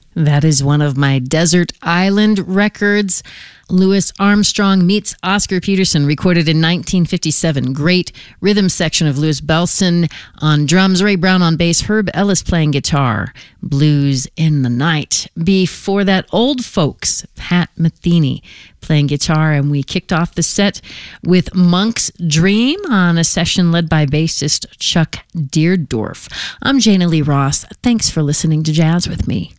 That is one of my Desert Island records. Louis Armstrong meets Oscar Peterson, recorded in 1957. Great rhythm section of Louis Bellson on drums, Ray Brown on bass, Herb Ellis playing guitar. Blues in the Night. Before that, Old Folks, Pat Metheny playing guitar, and we kicked off the set with Monk's Dream on a session led by bassist Chuck Deerdorf. I'm Jana Lee Ross. Thanks for listening to Jazz with me.